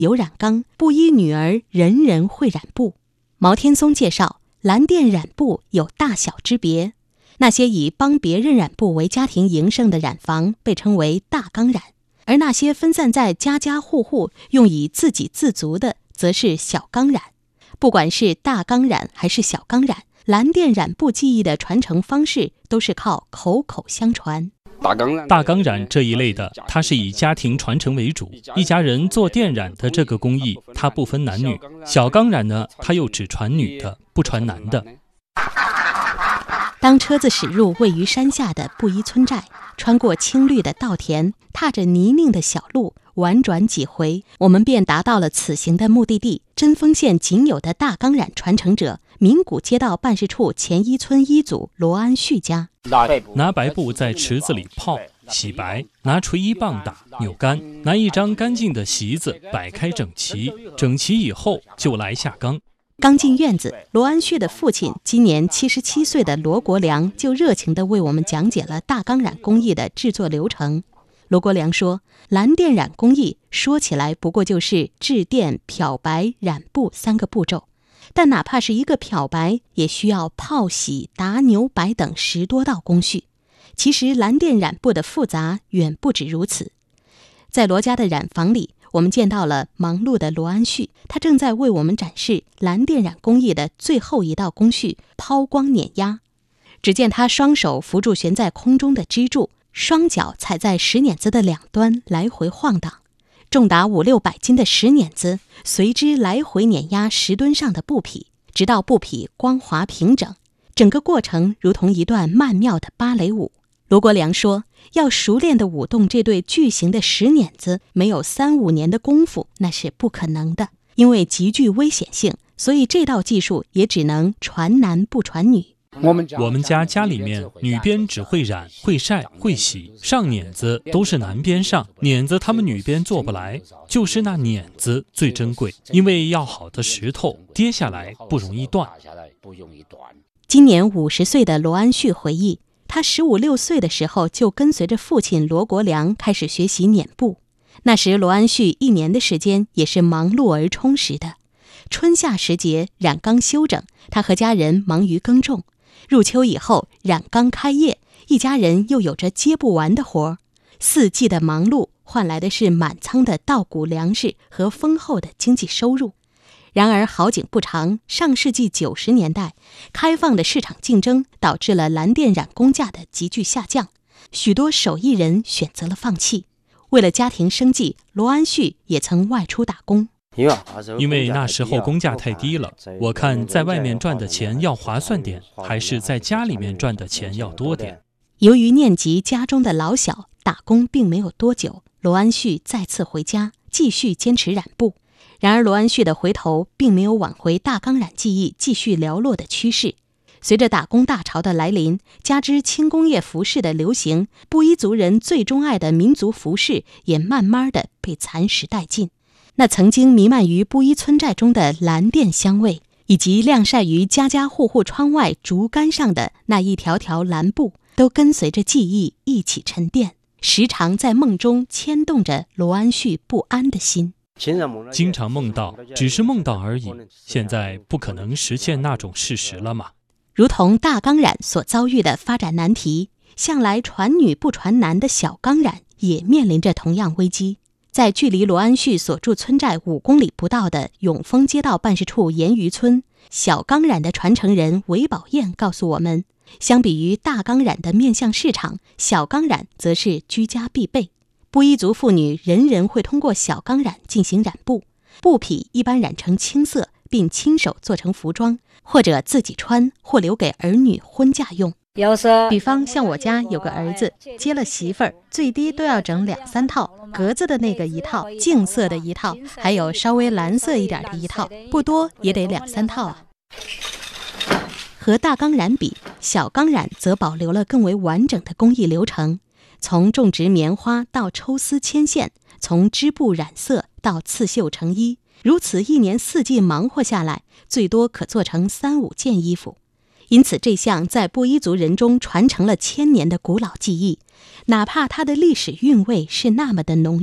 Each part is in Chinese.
有染缸，布衣女儿人人会染布。毛天松介绍，蓝靛染布有大小之别，那些以帮别人染布为家庭营生的染坊被称为大缸染，而那些分散在家家户户用以自给自足的则是小缸染。不管是大缸染还是小缸染，蓝靛染布技艺的传承方式都是靠口口相传。 大缸染这一类的，它是以家庭传承为主，一家人做靛染的这个工艺，它不分男女。小缸染呢，它又只传女的，不传男的。 当车子驶入位于山下的布衣村寨，穿过青绿的稻田，踏着泥泞的小路，婉转几回，我们便达到了此行的目的地——贞丰县仅有的大缸染传承者名古街道办事处前一村一组罗安旭家。 拿白布在池子里泡洗白，拿锤一棒打扭干，拿一张干净的席子摆开整齐，整齐以后就来下缸。 刚进院子，罗安旭的父亲今年77岁的罗国良就热情地为我们讲解了大缸染工艺的制作流程。罗国良说，蓝靛染工艺说起来不过就是制靛、漂白、染布3个步骤，但哪怕是一个漂白，也需要泡洗、打扭摆等10多道工序。其实蓝靛染布的复杂远不止如此。在罗家的染坊里，我们见到了忙碌的罗安旭，他正在为我们展示蓝靛染工艺的最后一道工序——抛光碾压。只见他双手扶住悬在空中的支柱，双脚踩在石碾子的两端来回晃荡，重达500-600斤的石碾子随之来回碾压石墩上的布匹，直到布匹光滑平整。整个过程如同一段曼妙的芭蕾舞。罗国良说，要熟练地舞动这对巨型的石碾子，没有3-5年的功夫那是不可能的，因为极具危险性，所以这道技术也只能传男不传女。 我们家里面女编只会染、会晒、会洗，上碾子都是男编上，碾子他们女编做不来，就是那碾子最珍贵，因为要好的石头跌下来不容易断。 今年50岁的罗安旭回忆，他15-16岁的时候就跟随着父亲罗国良开始学习碾布。那时罗安旭1年的时间也是忙碌而充实的。春夏时节染缸休整，他和家人忙于耕种。入秋以后染缸开业，一家人又有着接不完的活儿。4季的忙碌换来的是满仓的稻谷粮食和丰厚的经济收入。然而好景不长，上世纪90年代，开放的市场竞争导致了蓝靛染工价的急剧下降，许多手艺人选择了放弃。为了家庭生计，罗安旭也曾外出打工。 因为那时候工价太低了，我看在外面赚的钱要划算点，还是在家里面赚的钱要多点。 由于念及家中的老小，打工并没有多久，罗安旭再次回家，继续坚持染布。然而罗安旭的回头并没有挽回大缸染技艺继续寥落的趋势。随着打工大潮的来临，加之轻工业服饰的流行，布依族人最钟爱的民族服饰也慢慢地被蚕食殆尽。那曾经弥漫于布依村寨中的蓝靛香味，以及晾晒于家家户户窗外竹竿上的那一条条蓝布，都跟随着记忆一起沉淀，时常在梦中牵动着罗安旭不安的心。 经常梦到，只是梦到而已，现在不可能实现那种事实了嘛。 如同大缸染所遭遇的发展难题，向来传女不传男的小缸染也面临着同样危机。在距离罗安旭所住村寨5公里不到的永丰街道办事处盐余村，小缸染的传承人韦宝燕告诉我们，相比于大缸染的面向市场，小缸染则是居家必备。布依族妇女人人会通过小缸染进行染布，布匹一般染成青色，并亲手做成服装，或者自己穿，或留给儿女婚嫁用。比方像我家有个儿子接了媳妇儿，最低都要整2-3套，格子的那个一套，净色的一套，还有稍微蓝色一点的一套，不多也得2-3套啊。和大缸染比，小缸染则保留了更为完整的工艺流程，从种植棉花到抽丝牵线，从织布染色到刺绣成衣，如此1年4季忙活下来，最多可做成3-5件衣服。因此这项在布依族人中传承了1000年的古老技艺，哪怕它的历史韵味是那么的浓郁，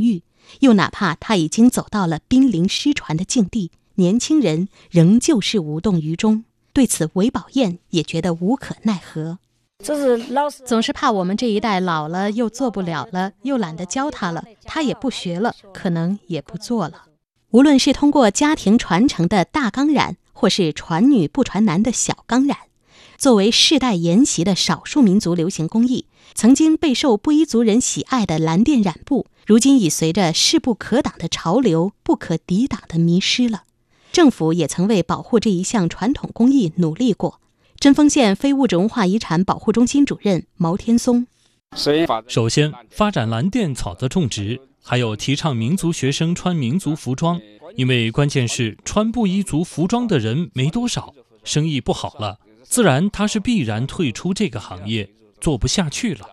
又哪怕他已经走到了濒临失传的境地，年轻人仍旧是无动于衷。对此，韦宝燕也觉得无可奈何。总是怕我们这一代老了又做不了了，又懒得教他了，他也不学了，可能也不做了。无论是通过家庭传承的大钢染，或是传女不传男的小钢染，作为世代沿袭的少数民族流行工艺，曾经备受布依族人喜爱的蓝靛染布，如今已随着势不可挡的潮流不可抵挡地迷失了。政府也曾为保护这一项传统工艺努力过。针锋县非物质文化遗产保护中心主任毛天松： 首先，发展蓝靛草的种植，还有提倡民族学生穿民族服装，因为关键是穿布依族服装的人没多少，生意不好了，自然他是必然退出这个行业，做不下去了。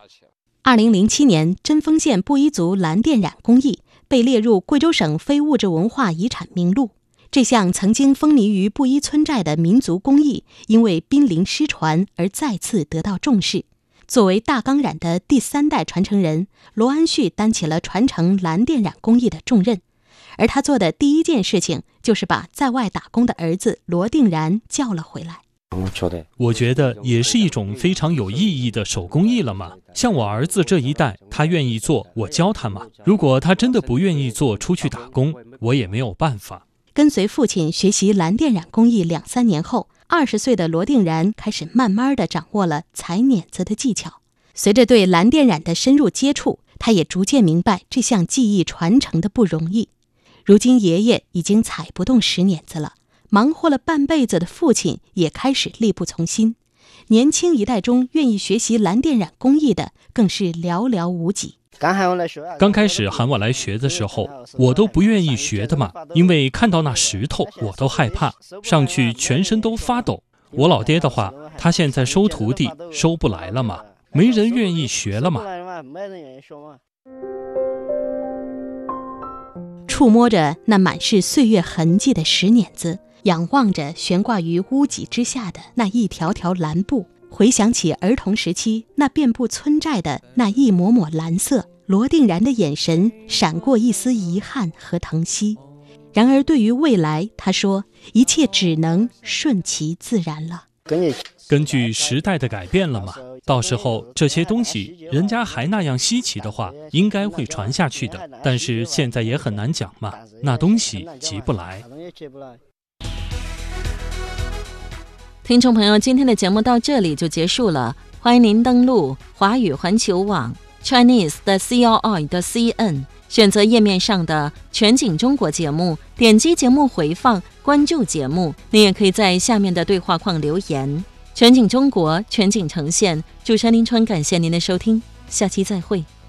2007年，针锋县布依族蓝靛染工艺被列入贵州省非物质文化遗产名录。这项曾经风靡于布依村寨的民族工艺，因为濒临失传而再次得到重视。作为大钢染的第3代传承人，罗安旭担起了传承蓝靛染工艺的重任。而他做的第一件事情，就是把在外打工的儿子罗定然叫了回来。 我觉得也是一种非常有意义的手工艺了嘛。像我儿子这一代，他愿意做，我教他嘛。如果他真的不愿意做，出去打工，我也没有办法。 跟随父亲学习蓝靛染工艺2-3年后，20岁的罗定然开始慢慢地掌握了裁捻子的技巧。随着对蓝靛染的深入接触，他也逐渐明白这项技艺传承的不容易。如今爷爷已经踩不动石捻子了，忙活了半辈子的父亲也开始力不从心。年轻一代中愿意学习蓝靛染工艺的更是寥寥无几。 刚开始喊我来学的时候，我都不愿意学的嘛，因为看到那石头我都害怕，上去全身都发抖。我老爹的话，他现在收徒弟收不来了嘛，没人愿意学了嘛。 触摸着那满是岁月痕迹的石捻子，仰望着悬挂于屋脊之下的那一条条蓝布，回想起儿童时期那遍布村寨的那一抹抹蓝色，罗定然的眼神闪过一丝遗憾和疼惜。然而对于未来，他说一切只能顺其自然了。 根据时代的改变了嘛，到时候这些东西人家还那样稀奇的话，应该会传下去的。但是现在也很难讲嘛，那东西急不来。 听众朋友，今天的节目到这里就结束了，欢迎您登录华语环球网 Chinese.CRI.CN， 选择页面上的全景中国节目，点击节目回放，关注节目。您也可以在下面的对话框留言。全景中国，全景呈现，主持人林春，感谢您的收听，下期再会。